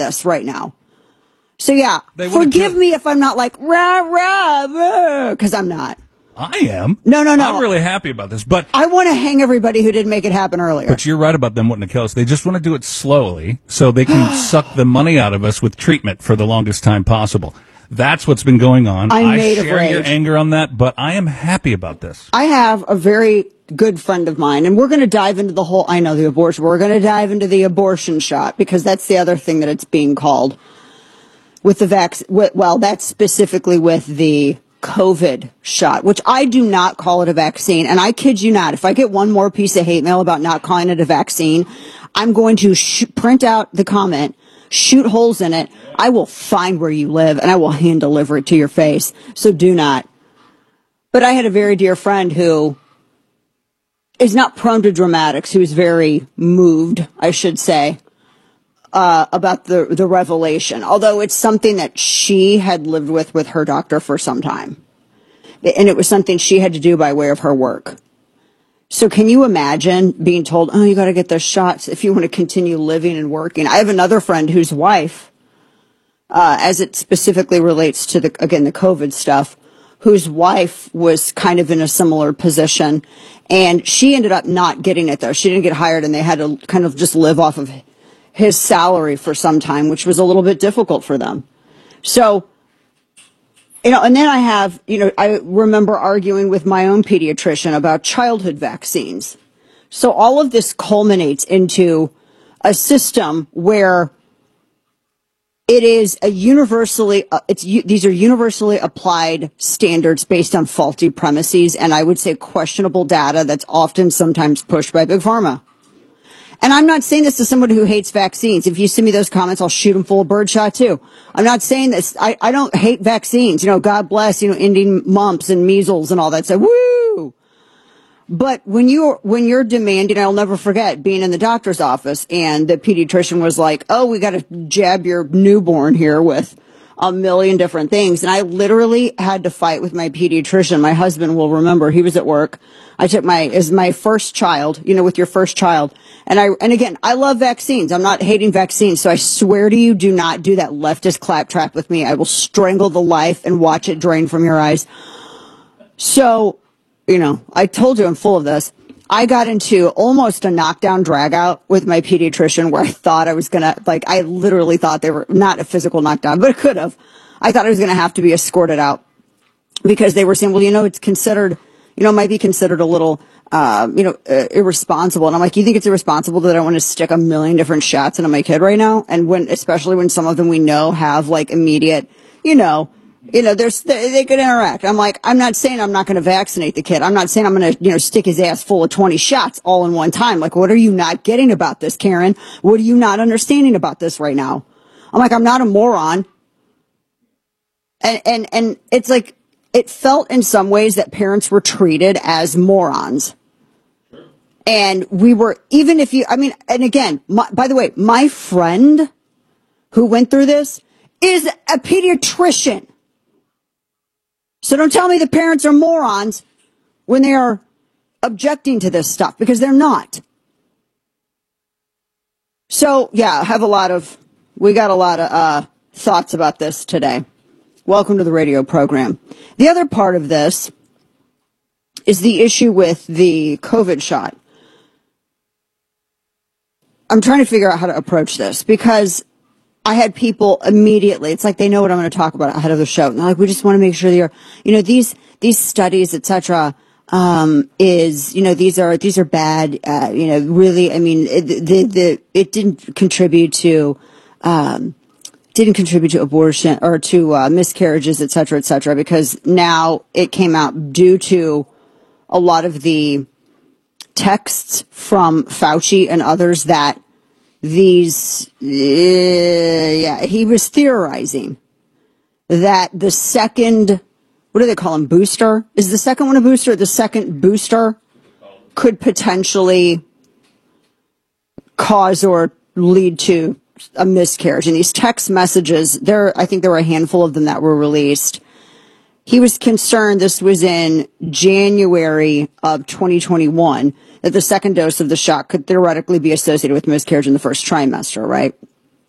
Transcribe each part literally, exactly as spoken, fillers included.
this right now. So, yeah, forgive me if I'm not like, rah, rah, because I'm not. I am. No, no, no. I'm really happy about this, but I want to hang everybody who didn't make it happen earlier. But you're right about them wanting to kill us. They just want to do it slowly so they can suck the money out of us with treatment for the longest time possible. That's what's been going on. I'm I made of share rage. your anger on that, but I am happy about this. I have a very good friend of mine, and we're going to dive into the whole, I know the abortion, we're going to dive into the abortion shot, because that's the other thing that it's being called with the vac. Well, that's specifically with the COVID shot, which I do not call it a vaccine. And I kid you not, if I get one more piece of hate mail about not calling it a vaccine, I'm going to sh- print out the comment, shoot holes in it. I will find where you live and I will hand deliver it to your face. So do not. But I had a very dear friend who is not prone to dramatics, who's very moved, I should say, Uh, about the, the revelation, although it's something that she had lived with with her doctor for some time. And it was something she had to do by way of her work. So can you imagine being told, oh, you got to get those shots if you want to continue living and working? I have another friend whose wife, uh, as it specifically relates to the, again, the COVID stuff, whose wife was kind of in a similar position. And she ended up not getting it though. She didn't get hired and they had to kind of just live off of his salary for some time, which was a little bit difficult for them. So, you know, and then I have, you know, I remember arguing with my own pediatrician about childhood vaccines. So all of this culminates into a system where it is a universally, uh, it's, these are universally applied standards based on faulty premises, and I would say questionable data that's often sometimes pushed by Big Pharma. And I'm not saying this to somebody who hates vaccines. If you send me those comments, I'll shoot them full of birdshot too. I'm not saying this. I, I don't hate vaccines. You know, God bless, you know, ending mumps and measles and all that. So, woo! But when you're, when you're demanding, I'll never forget being in the doctor's office and the pediatrician was like, oh, we got to jab your newborn here with a million different things. And I literally had to fight with my pediatrician. My husband will remember, he was at work. I took my, as my first child, you know, with your first child. And I, and again, I love vaccines. I'm not hating vaccines. So I swear to you, do not do that leftist claptrap with me. I will strangle the life and watch it drain from your eyes. So, you know, I told you I'm full of this. I got into almost a knockdown drag out with my pediatrician where I thought I was going to, like, I literally thought they were not a physical knockdown, but it could have. I thought I was going to have to be escorted out because they were saying, well, you know, it's considered, you know, it might be considered a little, uh, you know, uh, irresponsible. And I'm like, you think it's irresponsible that I want to stick a million different shots into my kid right now? And when, especially when some of them we know have like immediate, you know, You know, there's, they, they could interact. I'm like, I'm not saying I'm not going to vaccinate the kid. I'm not saying I'm going to, you know, stick his ass full of twenty shots all in one time. Like, what are you not getting about this, Karen? What are you not understanding about this right now? I'm like, I'm not a moron. And, and, and it's like, it felt in some ways that parents were treated as morons. And we were, even if you, I mean, and again, my, by the way, my friend who went through this is a pediatrician. So don't tell me the parents are morons when they are objecting to this stuff, because they're not. So, yeah, I have a lot of, we got a lot of uh, thoughts about this today. Welcome to the radio program. The other part of this is the issue with the COVID shot. I'm trying to figure out how to approach this because I had people immediately, it's like they know what I'm going to talk about ahead of the show. And they're like, we just want to make sure they're, you know, these, these studies, et cetera, um, is, you know, these are, these are bad, uh, you know, really, I mean, it, the, the, it didn't contribute to, um, didn't contribute to abortion or to, uh, miscarriages, et cetera, et cetera, because now it came out due to a lot of the texts from Fauci and others that these, uh, yeah, he was theorizing that the second, what do they call them, booster? Is the second one a booster? The second booster could potentially cause or lead to a miscarriage. And these text messages, there, I think there were a handful of them that were released. He was concerned, this was in January of twenty twenty-one, that the second dose of the shot could theoretically be associated with miscarriage in the first trimester, right?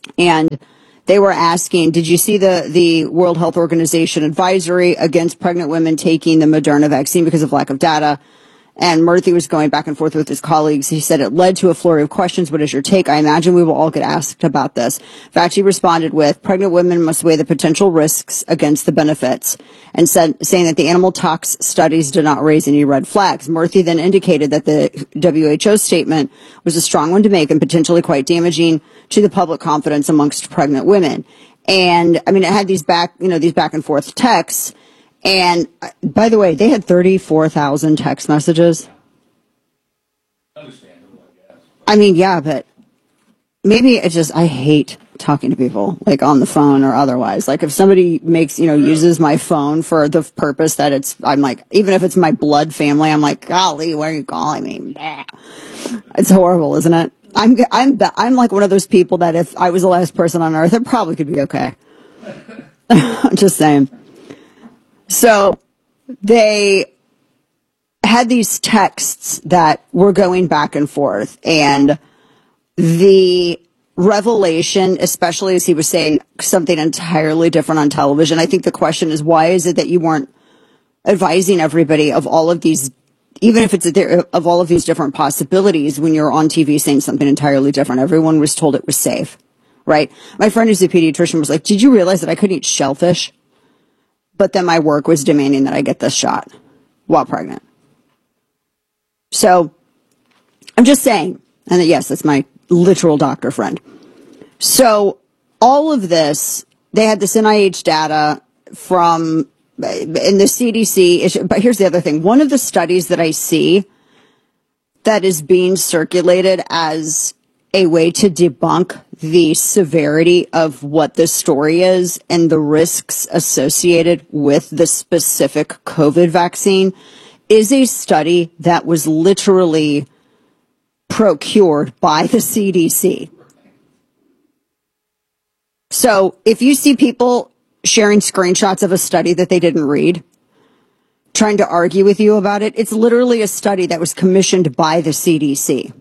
And they were asking, did you see the, the World Health Organization advisory against pregnant women taking the Moderna vaccine because of lack of data? And Murthy was going back and forth with his colleagues. He said it led to a flurry of questions. What is your take? I imagine we will all get asked about this. Fauci responded with, pregnant women must weigh the potential risks against the benefits, and said, saying that the animal tox studies did not raise any red flags. Murthy then indicated that the W H O statement was a strong one to make and potentially quite damaging to the public confidence amongst pregnant women. And I mean, it had these back, you know, these back and forth texts. And uh, by the way, they had thirty-four thousand text messages. Understandable, I guess. I mean, yeah, but maybe it's just, I hate talking to people, like on the phone or otherwise. Like if somebody makes, you know, uses my phone for the purpose that it's, I'm like, even if it's my blood family, I'm like, golly, why are you calling me? Bah. It's horrible, isn't it? I'm, I'm, I'm like one of those people that if I was the last person on earth, it probably could be okay. I'm just saying. So they had these texts that were going back and forth, and the revelation, especially as he was saying something entirely different on television. I think the question is, why is it that you weren't advising everybody of all of these, even if it's a, of all of these different possibilities when you're on T V saying something entirely different? Everyone was told it was safe, right? My friend who's a pediatrician was like, did you realize that I couldn't eat shellfish? But then my work was demanding that I get this shot while pregnant. So I'm just saying, and yes, that's my literal doctor friend. So all of this, they had this N I H data from, in the C D C, but here's the other thing. One of the studies that I see that is being circulated as a way to debunk the severity of what this story is and the risks associated with the specific COVID vaccine is a study that was literally procured by the C D C. So if you see people sharing screenshots of a study that they didn't read, trying to argue with you about it, it's literally a study that was commissioned by the C D C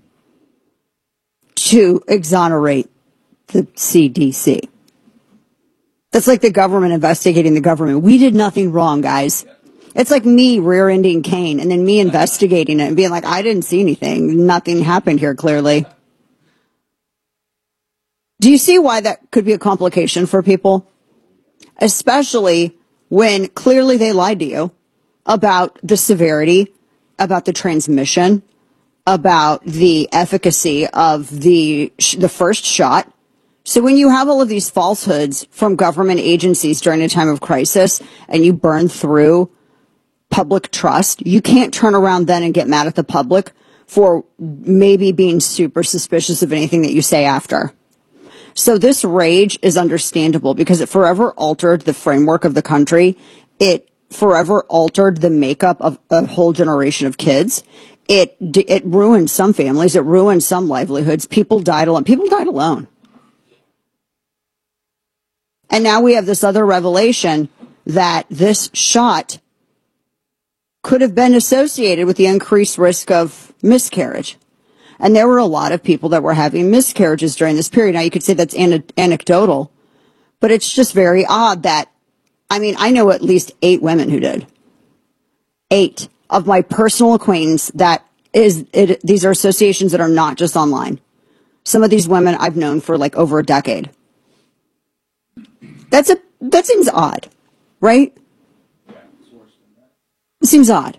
to exonerate the C D C. That's like the government investigating the government. We did nothing wrong, guys. It's like me rear-ending Kane and then me investigating it and being like, I didn't see anything. Nothing happened here, clearly. Do you see why that could be a complication for people? Especially when clearly they lied to you about the severity, about the transmission, about the efficacy of the the first shot. So when you have all of these falsehoods from government agencies during a time of crisis and you burn through public trust, you can't turn around then and get mad at the public for maybe being super suspicious of anything that you say after. So this rage is understandable because it forever altered the framework of the country. It forever altered the makeup of a whole generation of kids. It it ruined some families. It ruined some livelihoods. People died alone. People died alone. And now we have this other revelation that this shot could have been associated with the increased risk of miscarriage. And there were a lot of people that were having miscarriages during this period. Now, you could say that's an- anecdotal, but it's just very odd that, I mean, I know at least eight women who did. Eight of my personal acquaintance that is, it, these are associations that are not just online. Some of these women I've known for like over a decade. That's a, that seems odd, right? It seems odd.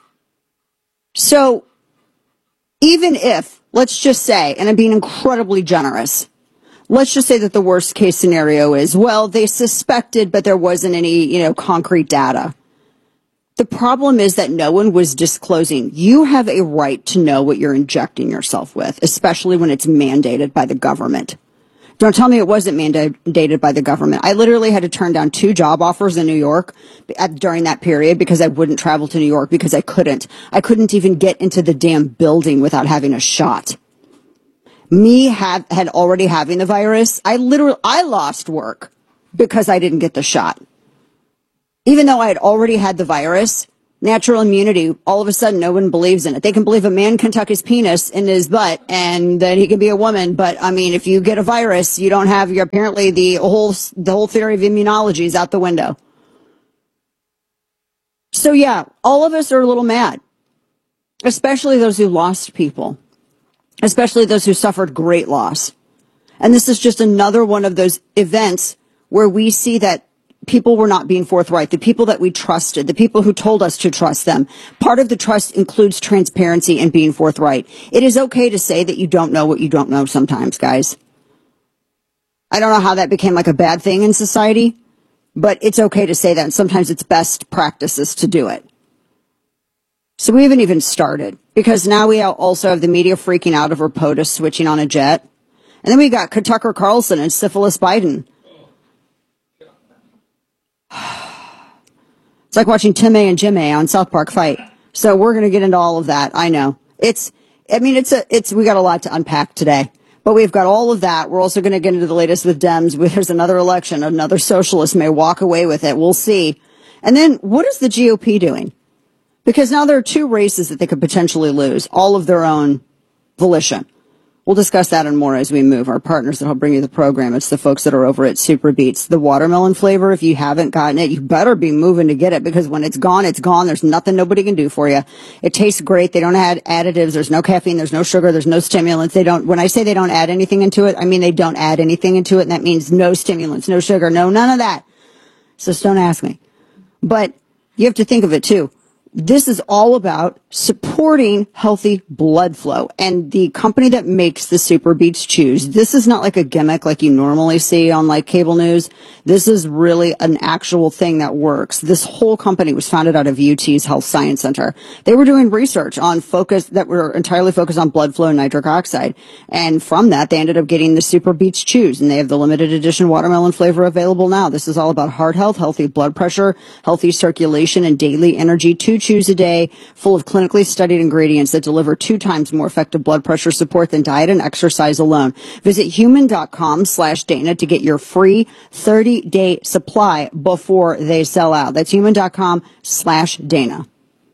So, even if, let's just say, and I'm being incredibly generous, let's just say that the worst case scenario is, well, they suspected, but there wasn't any, you know, concrete data. The problem is that no one was disclosing. You have a right to know what you're injecting yourself with, especially when it's mandated by the government. Don't tell me it wasn't mandated by the government. I literally had to turn down two job offers in New York at, during that period because I wouldn't travel to New York because I couldn't. I couldn't even get into the damn building without having a shot. Me had, had already having the virus. I literally, I lost work because I didn't get the shot. Even though I had already had the virus, Natural immunity, all of a sudden, no one believes in it. They can believe a man can tuck his penis in his butt and that he can be a woman. But I mean, if you get a virus, you don't have your, apparently the whole, the whole theory of immunology is out the window. So yeah, all of us are a little mad, especially those who lost people, especially those who suffered great loss. And this is just another one of those events where we see that people were not being forthright, the people that we trusted, the people who told us to trust them. Part of the trust includes transparency and being forthright. It is okay to say that you don't know what you don't know sometimes, guys. I don't know how that became like a bad thing in society, but it's okay to say that. And sometimes it's best practices to do it. So we haven't even started because now we also have the media freaking out over POTUS switching on a jet. And then we got Tucker Carlson and Syphilis Biden. It's like watching Tim A and Jim A on South Park fight. So we're going to get into all of that. I know. It's, I mean, it's a, it's, we got a lot to unpack today, but we've got all of that. We're also going to get into the latest with Dems. There's another election. Another socialist may walk away with it. We'll see. And then what is the G O P doing? Because now there are two races that they could potentially lose, all of their own volition. We'll discuss that and more as we move. Our partners that will bring you the program, it's the folks that are over at Super Beats. The watermelon flavor, if you haven't gotten it, you better be moving to get it because when it's gone, it's gone. There's nothing nobody can do for you. It tastes great. They don't add additives. There's no caffeine. There's no sugar. There's no stimulants. They don't, when I say they don't add anything into it, I mean they don't add anything into it, and that means no stimulants, no sugar, no, none of that. So just don't ask me. But you have to think of it too. This is all about supporting healthy blood flow. And the company that makes the Super Beats Chews, this is not like a gimmick like you normally see on like cable news. This is really an actual thing that works. This whole company was founded out of U T's Health Science Center. They were doing research on focus that were entirely focused on blood flow and nitric oxide. And from that, they ended up getting the Super Beats Chews, and they have the limited edition watermelon flavor available now. This is all about heart health, healthy blood pressure, healthy circulation, and daily energy. Two chews a day, full of clinically studied ingredients that deliver two times more effective blood pressure support than diet and exercise alone. Visit human.com slash Dana to get your free thirty-day supply before they sell out. That's human.com slash Dana.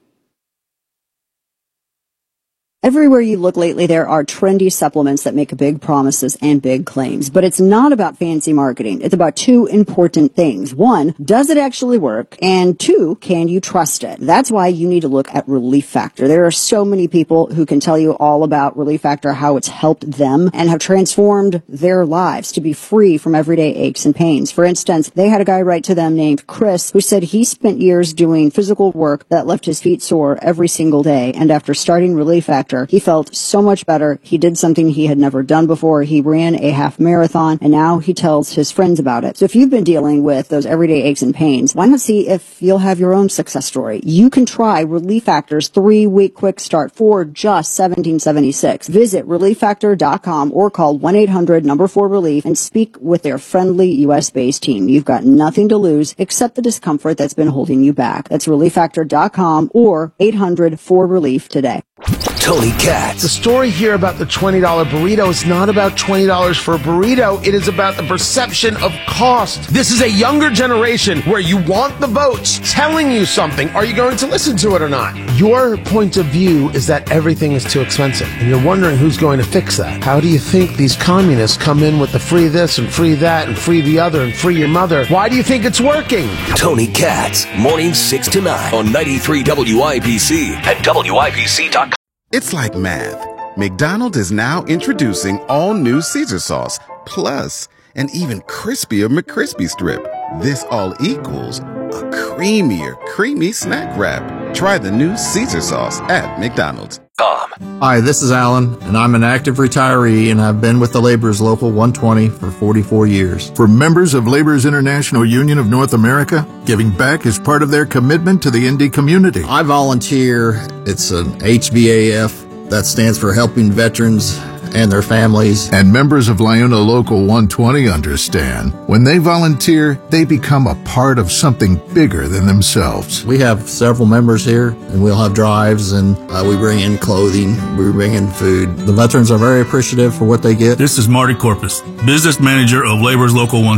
Everywhere you look lately, there are trendy supplements that make big promises and big claims. But it's not about fancy marketing. It's about two important things. One, does it actually work? And two, can you trust it? That's why you need to look at Relief Factor. There are so many people who can tell you all about Relief Factor, how it's helped them and have transformed their lives to be free from everyday aches and pains. For instance, they had a guy write to them named Chris who said he spent years doing physical work that left his feet sore every single day. And after starting Relief Factor, he felt so much better. He did something he had never done before. He ran a half marathon, and now he tells his friends about it. So if you've been dealing with those everyday aches and pains, why not see if you'll have your own success story? You can try Relief Factor's three-week quick start for just seventeen seventy-six. Visit relief factor dot com or call one eight hundred number four relief and speak with their friendly U S-based team. You've got nothing to lose except the discomfort that's been holding you back. That's relief factor dot com or eight hundred four relief today. Tony Katz. The story here about the twenty dollar burrito is not about twenty dollars for a burrito. It is about the perception of cost. This is a younger generation where you want the votes telling you something. Are you going to listen to it or not? Your point of view is that everything is too expensive, and you're wondering who's going to fix that. How do you think these communists come in with the free this and free that and free the other and free your mother? Why do you think it's working? Tony Katz, mornings six to nine on ninety-three W I B C and W I B C dot com. It's like math. McDonald's is now introducing all new Caesar sauce, plus an even crispier McCrispy strip. This all equals a creamier, creamy snack wrap. Try the new Caesar sauce at McDonald's. Hi, this is Alan, and I'm an active retiree, and I've been with the Laborers Local one twenty for forty-four years. For members of Laborers International Union of North America, giving back is part of their commitment to the Indy community. I volunteer. It's an H V A F. That stands for Helping Veterans and their families. And members of Liona Local one twenty understand. When they volunteer, they become a part of something bigger than themselves. We have several members here, and we'll have drives, and uh, we bring in clothing, we bring in food. The veterans are very appreciative for what they get. This is Marty Corpus, business manager of Laborers Local one twenty.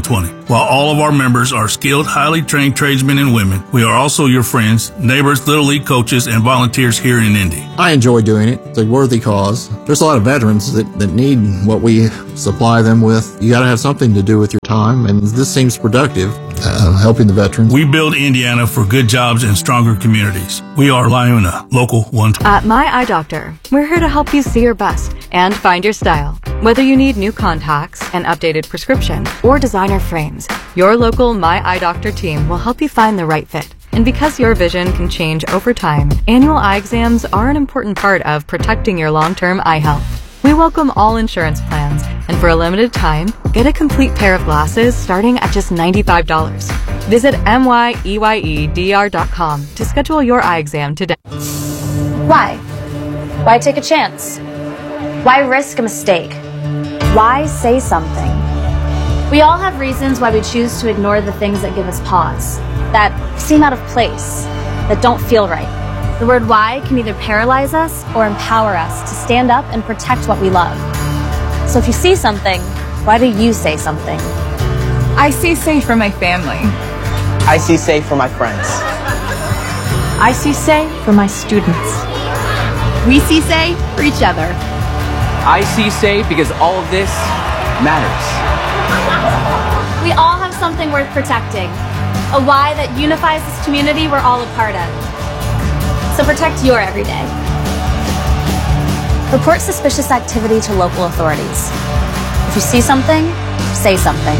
While all of our members are skilled, highly trained tradesmen and women, we are also your friends, neighbors, Little League coaches, and volunteers here in Indy. I enjoy doing it. It's a worthy cause. There's a lot of veterans that, that need what we supply them with. You got to have something to do with your time, and this seems productive, uh, helping the veterans. We build Indiana for good jobs and stronger communities. We are LIUNA, Local one twenty. At My Eye Doctor, we're here to help you see your best and find your style. Whether you need new contacts, an updated prescription, or designer frames, your local My Eye Doctor team will help you find the right fit. And because your vision can change over time, annual eye exams are an important part of protecting your long-term eye health. We welcome all insurance plans, and for a limited time, get a complete pair of glasses starting at just ninety-five dollars. Visit M Y E Y E D R dot com to schedule your eye exam today. Why? Why take a chance? Why risk a mistake? Why say something? We all have reasons why we choose to ignore the things that give us pause, that seem out of place, that don't feel right. The word why can either paralyze us or empower us to stand up and protect what we love. So if you see something, why do you say something? I see say for my family. I see say for my friends. I see say for my students. We see say for each other. I see say because all of this matters. We all have something worth protecting, a why that unifies this community we're all a part of. So protect your everyday. Report suspicious activity to local authorities. If you see something, say something.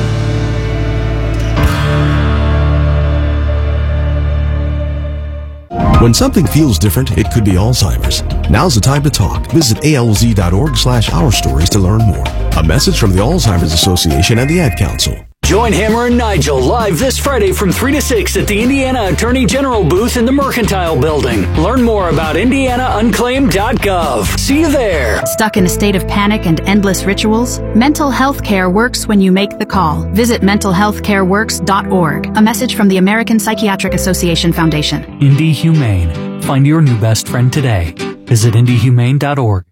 When something feels different, it could be Alzheimer's. Now's the time to talk. Visit A L Z dot org slash our stories to learn more. A message from the Alzheimer's Association and the Ad Council. Join Hammer and Nigel live this Friday from three to six at the Indiana Attorney General booth in the Mercantile Building. Learn more about indiana unclaimed dot gov. See you there. Stuck in a state of panic and endless rituals? Mental health care works when you make the call. Visit mental health care works dot org. A message from the American Psychiatric Association Foundation. Indy Humane. Find your new best friend today. Visit indy humane dot org.